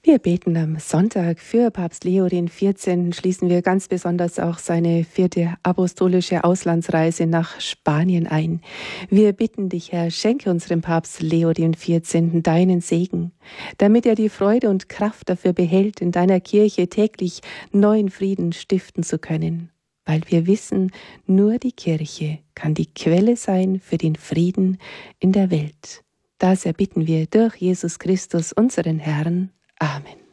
Wir beten am Sonntag für Papst Leo den 14. Schließen wir ganz besonders auch seine 4. apostolische Auslandsreise nach Spanien ein. Wir bitten dich, Herr, schenke unserem Papst Leo den 14. deinen Segen, damit er die Freude und Kraft dafür behält, in deiner Kirche täglich neuen Frieden stiften zu können. Weil wir wissen, nur die Kirche kann die Quelle sein für den Frieden in der Welt. Das erbitten wir durch Jesus Christus, unseren Herrn. Amen.